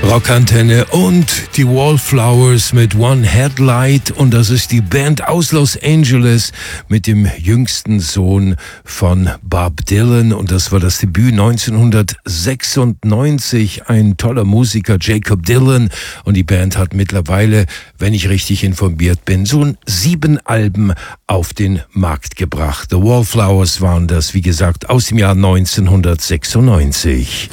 Rockantenne und die Wallflowers mit One Headlight, und das ist die Band aus Los Angeles mit dem jüngsten Sohn von Bob Dylan, und das war das Debüt 1996. Ein toller Musiker, Jakob Dylan, und die Band hat mittlerweile, wenn ich richtig informiert bin, so 7 Alben auf den Markt gebracht. The Wallflowers waren das, wie gesagt, aus dem Jahr 1996.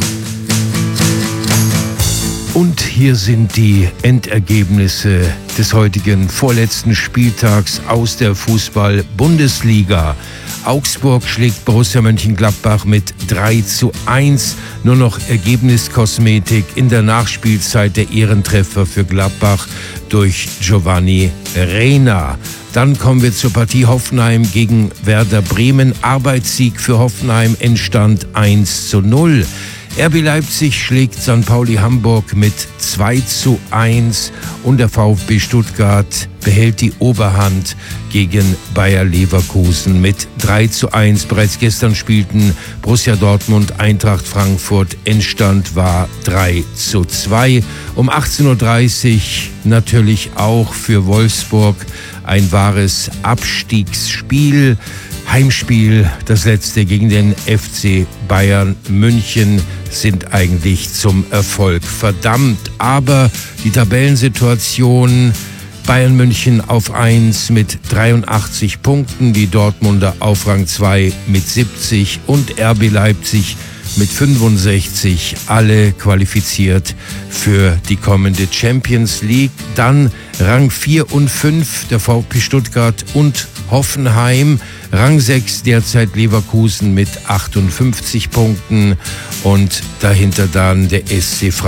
Und hier sind die Endergebnisse des heutigen vorletzten Spieltags aus der Fußball-Bundesliga. Augsburg schlägt Borussia Mönchengladbach mit 3:1. Nur noch Ergebniskosmetik in der Nachspielzeit, der Ehrentreffer für Gladbach durch Giovanni Reyna. Dann kommen wir zur Partie Hoffenheim gegen Werder Bremen. Arbeitssieg für Hoffenheim, Endstand 1:0. RB Leipzig schlägt St. Pauli Hamburg mit 2:1 und der VfB Stuttgart behält die Oberhand gegen Bayer Leverkusen mit 3:1. Bereits gestern spielten Borussia Dortmund, Eintracht Frankfurt. Endstand war 3:2. Um 18:30 Uhr natürlich auch für Wolfsburg ein wahres Abstiegsspiel. Heimspiel, das letzte gegen den FC Bayern München, sind eigentlich zum Erfolg verdammt. Aber die Tabellensituation: Bayern München auf 1 mit 83 Punkten, die Dortmunder auf Rang 2 mit 70 und RB Leipzig mit 65, alle qualifiziert für die kommende Champions League. Dann Rang 4 und 5 der VfB Stuttgart und Hoffenheim. Rang 6 derzeit Leverkusen mit 58 Punkten und dahinter dann der SC